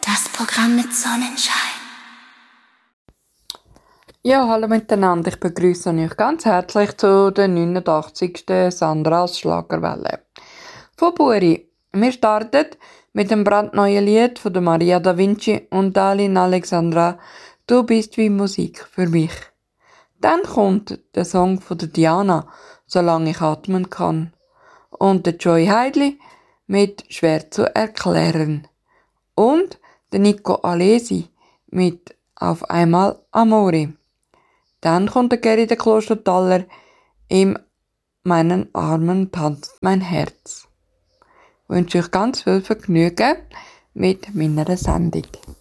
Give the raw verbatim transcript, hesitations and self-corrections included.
Das Programm mit Sonnenschein. Ja, hallo miteinander. Ich begrüße euch ganz herzlich zu der neunundachtzigsten Sandras Schlagerwelle. Von Buri. Wir starten mit dem brandneuen Lied von der Maria da Vinci und Dalin Alexandra «Du bist wie Musik für mich». Dann kommt der Song von der Diana «Solange ich atmen kann» und der Joy Heidli mit «Schwer zu erklären» und der Nico Alesi mit «Auf einmal Amore». Dann kommt der Geri der Klostertaler «In meinen Armen tanzt mein Herz». Ich wünsche euch ganz viel Vergnügen mit meiner Sendung.